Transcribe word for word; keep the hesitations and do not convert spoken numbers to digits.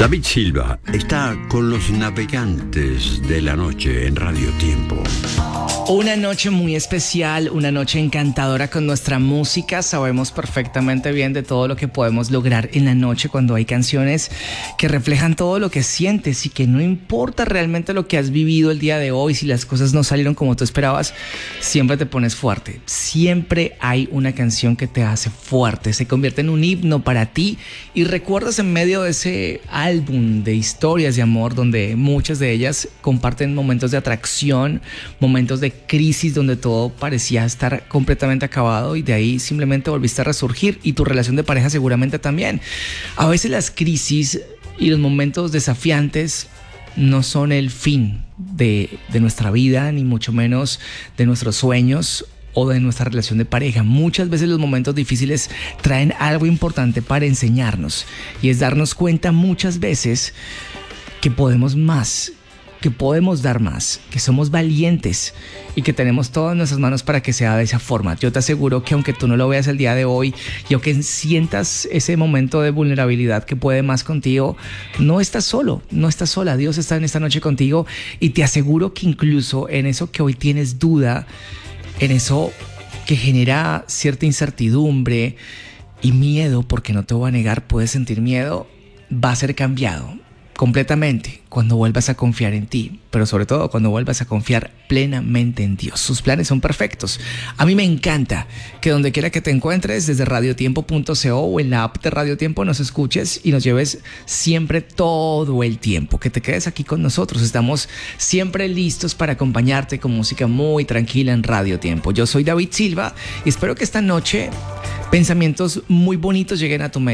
David Silva está con los navegantes de la noche en Radio Tiempo. Una noche muy especial, una noche encantadora con nuestra música. Sabemos perfectamente bien de todo lo que podemos lograr en la noche cuando hay canciones que reflejan todo lo que sientes y que no importa realmente lo que has vivido el día de hoy, si las cosas no salieron como tú esperabas, siempre te pones fuerte. Siempre hay una canción que te hace fuerte, se convierte en un himno para ti y recuerdas en medio de ese álbum de historias de amor donde muchas de ellas comparten momentos de atracción, momentos de crisis donde todo parecía estar completamente acabado y de ahí simplemente volviste a resurgir, y tu relación de pareja seguramente también. A veces las crisis y los momentos desafiantes no son el fin de, de nuestra vida, ni mucho menos de nuestros sueños o de nuestra relación de pareja. Muchas veces los momentos difíciles traen algo importante para enseñarnos, y es darnos cuenta muchas veces que podemos más, que podemos dar más, que somos valientes y que tenemos todo en nuestras manos para que sea de esa forma. Yo te aseguro que aunque tú no lo veas el día de hoy y aunque sientas ese momento de vulnerabilidad que puede más contigo, no estás solo, no estás sola. Dios está en esta noche contigo, y te aseguro que incluso en eso que hoy tienes duda, en eso que genera cierta incertidumbre y miedo, porque no te voy a negar, puedes sentir miedo, va a ser cambiado completamente cuando vuelvas a confiar en ti, pero sobre todo cuando vuelvas a confiar plenamente en Dios. Sus planes son perfectos. A mí me encanta que donde quiera que te encuentres, desde radiotiempo punto co o en la app de Radio Tiempo, nos escuches y nos lleves siempre todo el tiempo, que te quedes aquí con nosotros. Estamos siempre listos para acompañarte con música muy tranquila en Radio Tiempo. Yo soy David Silva y espero que esta noche pensamientos muy bonitos lleguen a tu mente.